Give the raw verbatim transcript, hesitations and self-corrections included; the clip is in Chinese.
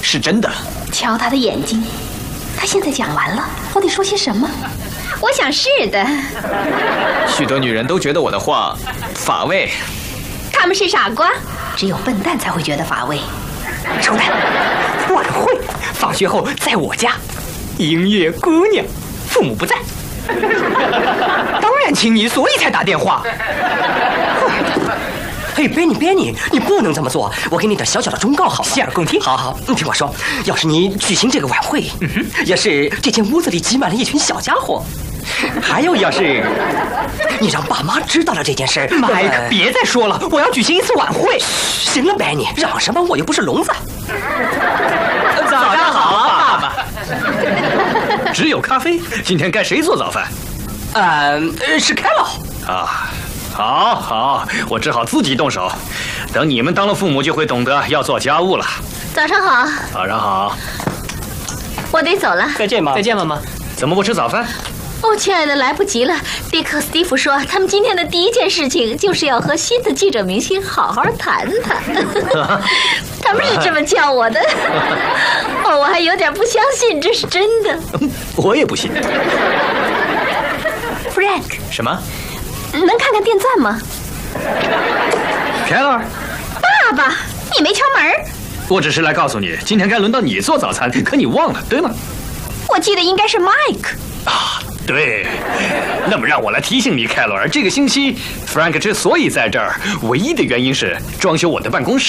是真的。 瞧他的眼睛，他现在讲完了，我得说些什么？我想是的。 许多女人都觉得我的话乏味。 他们是傻瓜，只有笨蛋才会觉得乏味。 抽蛋，晚会，放学后在我家，音乐姑娘，父母不在，当然请你，所以才打电话。 嘿，别你别你，你不能这么做。我给你点小小的忠告，好吗？ 洗耳恭听。 好好，你听我说，要是你举行这个晚会，嗯哼，也是这间屋子里挤满了一群小家伙。还有，要是你让爸妈知道了这件事， 麦克，别再说了，我要举行一次晚会。 行了，白你嚷什么？我又不是聋子。 早上好啊，爸爸。只有咖啡，今天该谁做早饭？ 呃，是开了。 啊。好好，我只好自己动手。等你们当了父母，就会懂得要做家务了。 早上好。 早上好。 我得走了。 再见，妈。 再见，妈妈。 怎么不吃早饭？ 哦，亲爱的，来不及了。迪克·斯蒂夫说，他们今天的第一件事情就是要和新的记者明星好好谈谈。他们是这么叫我的。哦，我还有点不相信这是真的。 我也不信。 Frank。 什么？ 能看看电钻吗？ 凯尔， 爸爸，你没敲门？ 我只是来告诉你，今天该轮到你做早餐，可你忘了，对吗？ 我记得应该是 Mike。 啊，对。那么让我来提醒你，凯尔，这个星期 Frank 之所以在这儿，唯一的原因是装修我的办公室。